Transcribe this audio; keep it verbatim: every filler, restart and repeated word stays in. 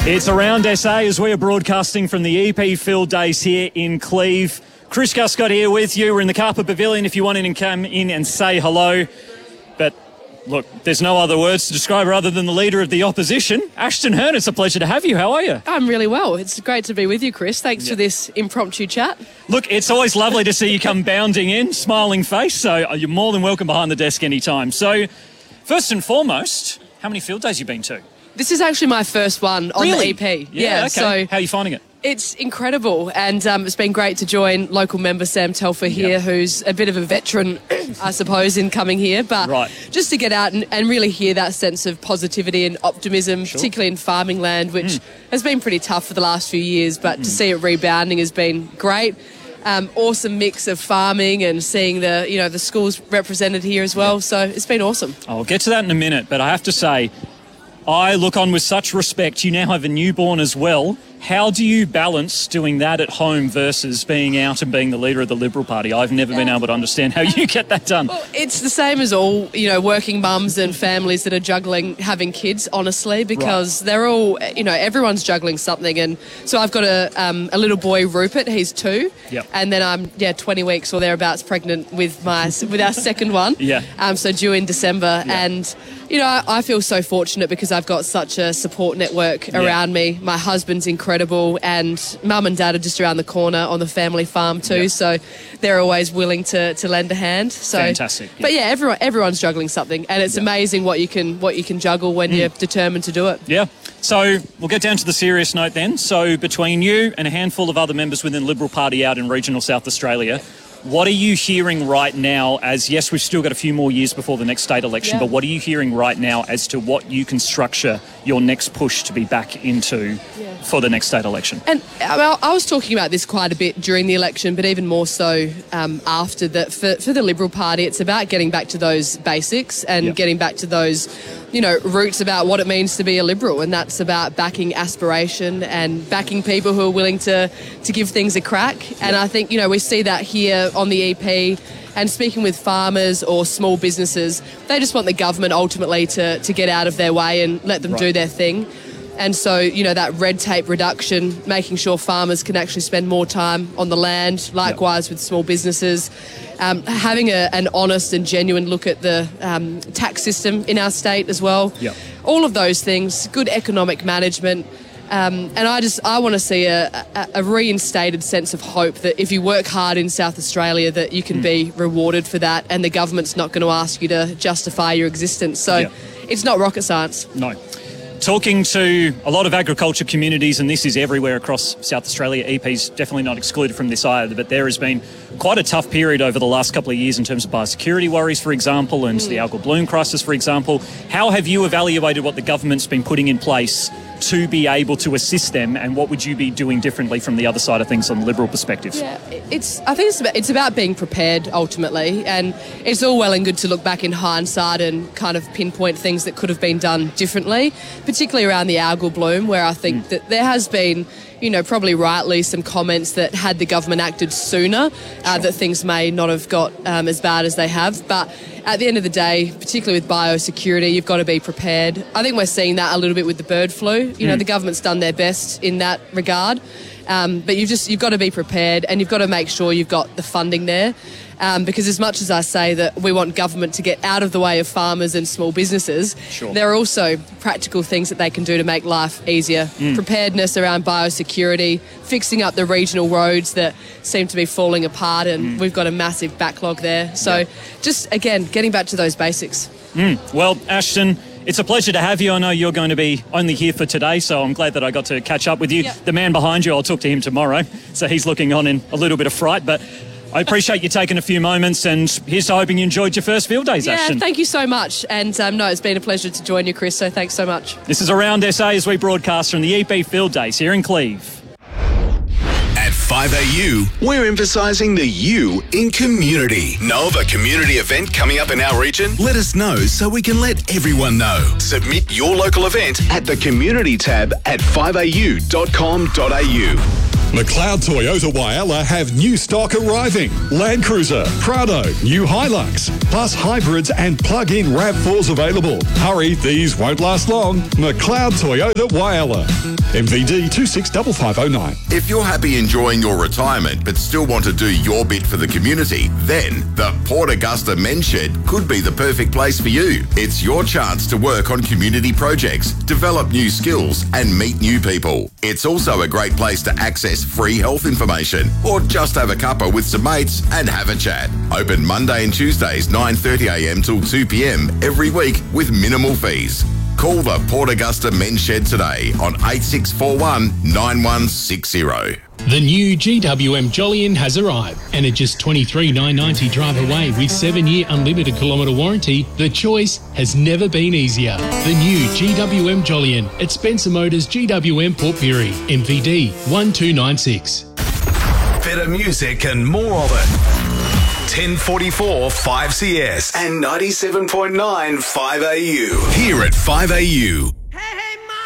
It's Around S A as we are broadcasting from the E P Field Days here in Cleve. Chris Guscott here with you. We're in the Carpet Pavilion if you want in and come in and say hello. But look, there's no other words to describe her other than the leader of the opposition. Ashton Hearn, it's a pleasure to have you. How are you? I'm really well. It's great to be with you, Chris. Thanks yeah. for this impromptu chat. Look, it's always lovely to see you come bounding in, smiling face, so you're more than welcome behind the desk anytime. So, first and foremost, how many field days have you been to? This is actually my first one on really? the E P. Yeah, yeah okay. So how are you finding it? It's incredible, and um, it's been great to join local member Sam Telfer here, yep. who's a bit of a veteran, I suppose, in coming here. But right. just to get out and, and really hear that sense of positivity and optimism, sure. particularly in farming land, which mm. has been pretty tough for the last few years, but mm. to see it rebounding has been great. Um, awesome mix of farming and seeing the, you know, the schools represented here as well. Yep. So it's been awesome. I'll get to that in a minute, but I have to say, I look on with such respect. You now have a newborn as well. How do you balance doing that at home versus being out and being the leader of the Liberal Party? I've never been able to understand how you get that done. Well, it's the same as all, you know, working mums and families that are juggling having kids, honestly, because right. they're all, you know, everyone's juggling something. And so I've got a um, a little boy, Rupert, he's two. Yep. And then I'm, yeah, twenty weeks or thereabouts pregnant with my with our second one. Yeah. Um, so due in December. Yeah. And, you know, I, I feel so fortunate because I've got such a support network yeah. around me. My husband's incredible, and mum and dad are just around the corner on the family farm too, yep. so they're always willing to, to lend a hand. So fantastic. But yeah, everyone everyone's juggling something, and it's yep. amazing what you can what you can juggle when mm. you're determined to do it. Yeah. So we'll get down to the serious note then. So between you and a handful of other members within the Liberal Party out in regional South Australia, what are you hearing right now as, yes, we've still got a few more years before the next state election, yeah. but what are you hearing right now as to what you can structure your next push to be back into yeah. for the next state election? And I, I was talking about this quite a bit during the election, but even more so um, after that. For, for the Liberal Party, it's about getting back to those basics and yeah. getting back to those, you know, roots about what it means to be a Liberal, and that's about backing aspiration and backing people who are willing to, to give things a crack. Yeah. And I think, you know, we see that here on the E P, and speaking with farmers or small businesses, they just want the government ultimately to, to get out of their way and let them right. do their thing. And so, you know, that red tape reduction, making sure farmers can actually spend more time on the land, likewise yep. with small businesses, um, having a, an honest and genuine look at the um, tax system in our state as well. Yep. All of those things, good economic management. Um, and I just, I want to see a, a, a reinstated sense of hope that if you work hard in South Australia that you can mm. be rewarded for that, and the government's not going to ask you to justify your existence. So yeah. it's not rocket science. No. Talking to a lot of agriculture communities, and this is everywhere across South Australia, E P's definitely not excluded from this either, but there has been quite a tough period over the last couple of years in terms of biosecurity worries, for example, and mm. the algal bloom crisis, for example. How have you evaluated what the government's been putting in place to be able to assist them, and what would you be doing differently from the other side of things on the Liberal perspective? Yeah, it's. I think it's about, it's about being prepared ultimately, and it's all well and good to look back in hindsight and kind of pinpoint things that could have been done differently, particularly around the algal bloom, where I think mm. that there has been, you know, probably rightly some comments that had the government acted sooner, uh, sure. that things may not have got um, as bad as they have. But at the end of the day, particularly with biosecurity, you've got to be prepared. I think we're seeing that a little bit with the bird flu. You mm. know, the government's done their best in that regard. Um, but you've just you've got to be prepared, and you've got to make sure you've got the funding there. Um, because as much as I say that we want government to get out of the way of farmers and small businesses, sure. there are also practical things that they can do to make life easier. Mm. Preparedness around biosecurity, fixing up the regional roads that seem to be falling apart, and mm. we've got a massive backlog there. So yeah. just, again, getting back to those basics. Mm. Well, Ashton, it's a pleasure to have you. I know you're going to be only here for today, so I'm glad that I got to catch up with you. Yep. The man behind you, I'll talk to him tomorrow, so he's looking on in a little bit of fright, but I appreciate you taking a few moments, and here's to hoping you enjoyed your first field days, yeah, Ashton. Thank you so much. And um, no, it's been a pleasure to join you, Chris, so thanks so much. This is Around S A as we broadcast from the E P Field Days here in Cleve. At five A U, we're emphasising the U in community. Know of a community event coming up in our region? Let us know so we can let everyone know. Submit your local event at the community tab at five a u dot com dot a u. McLeod Toyota Whyalla have new stock arriving. Land Cruiser, Prado, new Hilux, plus hybrids and plug-in RAV fours available. Hurry, these won't last long. McLeod Toyota Whyalla. M V D two six five five zero nine. If you're happy enjoying your retirement but still want to do your bit for the community, then the Port Augusta Men's Shed could be the perfect place for you. It's your chance to work on community projects, develop new skills and meet new people. It's also a great place to access free health information or just have a cuppa with some mates and have a chat. Open Monday and Tuesdays nine thirty a m till two p m every week with minimal fees. Call the Port Augusta Men's Shed today on eight six four one nine one six zero. The new G W M Jolyon has arrived, and at just twenty-three thousand nine hundred ninety drive away with seven-year unlimited kilometre warranty, the choice has never been easier. The new G W M Jolyon at Spencer Motors G W M Port Pirie, M V D one two nine six. Better music and more of it. ten forty-four five C S and ninety-seven point nine five A U. Here at five A U,